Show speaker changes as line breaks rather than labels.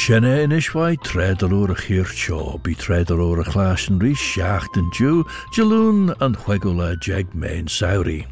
Sinne inishwai tredalúr a chiirteo, bí tredalúr a chláis an rís seacht an dú, Jaloon an chuigula jeg main sauri.